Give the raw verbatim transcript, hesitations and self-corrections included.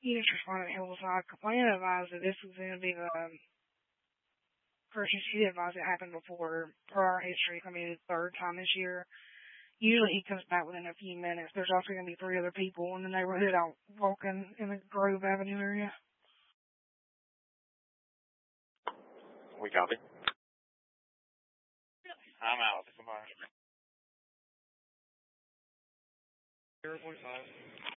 He just responded, "Hey, well, so I complained advised that this was going to be the um, person she advised it happened before per our history. I mean, it's the third time this year. Usually he comes back within a few minutes. There's also going to be three other people in the neighborhood out walking in the Grove Avenue area." We copy. I'm out. Goodbye. zero point five.